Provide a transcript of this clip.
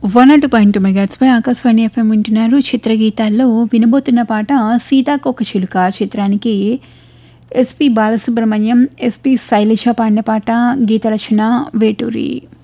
102.2 మెగాహెర్ట్జ్పై Akashvani FM వింటున్నారు. చిత్రగీతాల్లో వినబోతున్న పాట సీతాకోకచిలుక చిత్రానికి ఎస్పి బాలసుబ్రహ్మణ్యం, ఎస్పి శైలజ పాడిన పాట. గీత రచన వేటూరి.